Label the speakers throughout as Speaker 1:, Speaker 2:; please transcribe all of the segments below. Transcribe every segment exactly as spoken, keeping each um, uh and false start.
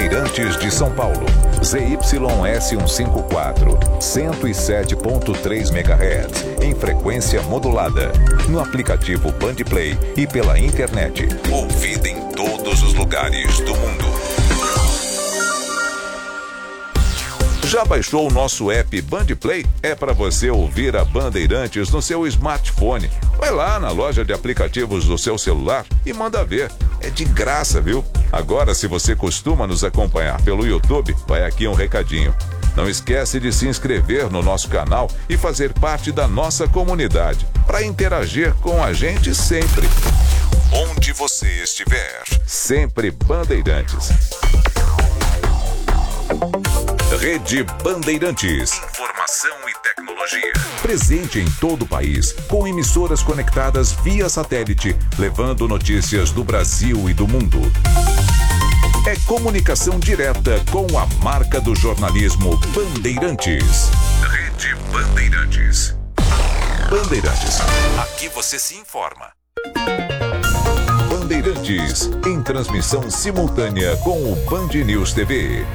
Speaker 1: Bandeirantes de São Paulo, Z Y S cento e cinquenta e quatro, cento e sete ponto três megahertz, em frequência modulada, no aplicativo Bandplay e pela internet, ouvida em todos os lugares do mundo. Já baixou o nosso app Bandplay? É para você ouvir a Bandeirantes no seu smartphone. Vai lá na loja de aplicativos do seu celular e manda ver. É de graça, viu? Agora, se você costuma nos acompanhar pelo YouTube, vai aqui um recadinho. Não esquece de se inscrever no nosso canal e fazer parte da nossa comunidade, para interagir com a gente sempre. Onde você estiver, sempre Bandeirantes. Rede Bandeirantes. Informação e tecnologia. Presente em todo o país, com emissoras conectadas via satélite, levando notícias do Brasil e do mundo. É comunicação direta com a marca do jornalismo Bandeirantes. Rede Bandeirantes. Bandeirantes. Aqui você se informa. Bandeirantes, em transmissão simultânea com o Band News T V.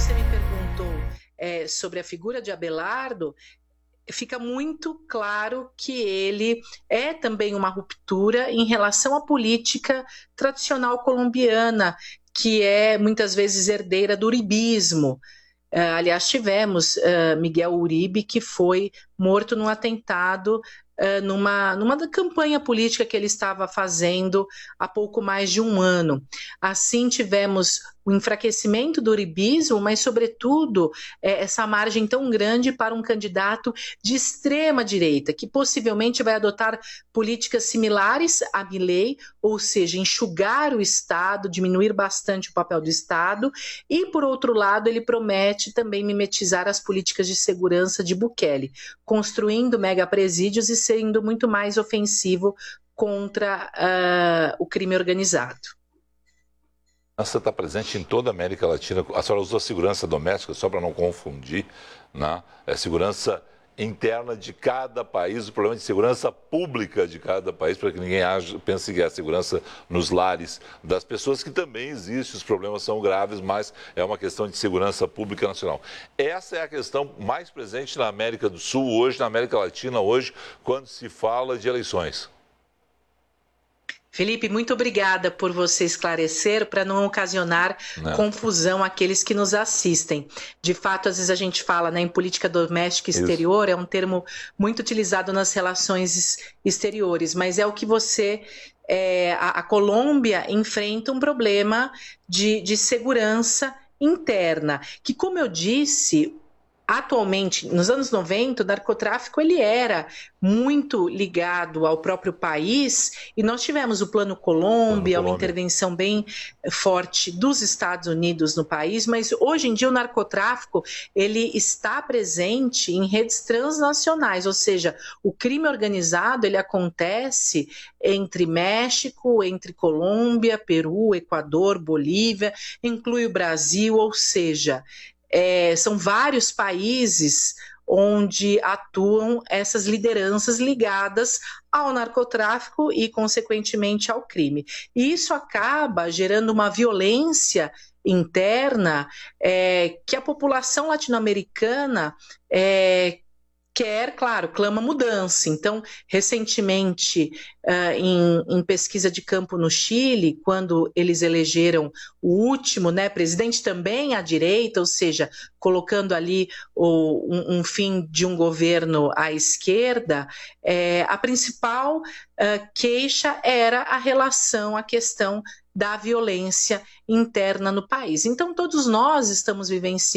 Speaker 2: É, sobre a figura de Abelardo, fica muito claro que ele é também uma ruptura em relação à política tradicional colombiana, que é muitas vezes herdeira do uribismo. Uh, aliás, tivemos uh, Miguel Uribe, que foi morto num atentado Uh, numa, numa campanha política que ele estava fazendo há pouco mais de um ano. Assim, tivemos o enfraquecimento do uribismo, mas, sobretudo, é, essa margem tão grande para um candidato de extrema-direita, que possivelmente vai adotar políticas similares a Milei, ou seja, enxugar o Estado, diminuir bastante o papel do Estado, e, por outro lado, ele promete também mimetizar as políticas de segurança de Bukele, construindo megapresídios e sendo muito mais ofensivo contra uh, o crime organizado.
Speaker 3: Você está presente em toda a América Latina. A senhora usou a segurança doméstica, só para não confundir, né? É segurança interna de cada país, o problema de segurança pública de cada país, para que ninguém age, pense que é a segurança nos lares das pessoas, que também existe, os problemas são graves, mas é uma questão de segurança pública nacional. Essa é a questão mais presente na América do Sul hoje, na América Latina hoje, quando se fala de eleições.
Speaker 2: Felipe, muito obrigada por você esclarecer, para não ocasionar não. confusão àqueles que nos assistem. De fato, às vezes a gente fala, né, em política doméstica exterior, Isso. é um termo muito utilizado nas relações exteriores, mas é o que você... É, a, a Colômbia enfrenta um problema de, de segurança interna, que, como eu disse... Atualmente, nos anos noventa, o narcotráfico ele era muito ligado ao próprio país, e nós tivemos o Plano Colômbia, uma intervenção bem forte dos Estados Unidos no país, mas hoje em dia o narcotráfico ele está presente em redes transnacionais, ou seja, o crime organizado ele acontece entre México, entre Colômbia, Peru, Equador, Bolívia, inclui o Brasil, ou seja... É, são vários países onde atuam essas lideranças ligadas ao narcotráfico e, consequentemente, ao crime. E isso acaba gerando uma violência interna é, que a população latino-americana é, quer, claro, clama mudança. Então, recentemente, uh, em, em pesquisa de campo no Chile, quando eles elegeram o último, né, presidente também à direita, ou seja, colocando ali o, um, um fim de um governo à esquerda, é, a principal uh, queixa era a relação, a questão da violência interna no país. Então, todos nós estamos vivenciando